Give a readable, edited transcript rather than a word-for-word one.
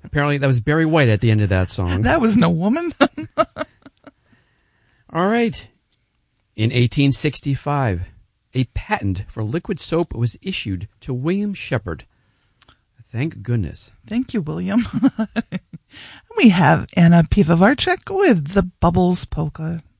Apparently that was Barry White at the end of that song. That was no woman. All right. In 1865, a patent for liquid soap was issued to William Shepard. Thank goodness. Thank you, William. We have Anna Pivovarczyk with the Bubbles Polka.